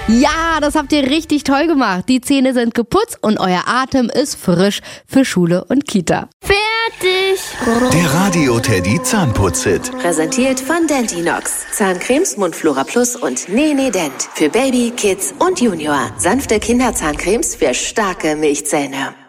Ja, das habt ihr richtig toll gemacht. Die Zähne sind geputzt und euer Atem ist frisch für Schule und Kita. Fertig! Der Radio-Teddy Zahnputz-Hit. Präsentiert von Dentinox. Zahncremes, Mundflora Plus und Nee Dent. Für Baby, Kids und Junior. Sanfte Kinderzahncremes für starke Milchzähne.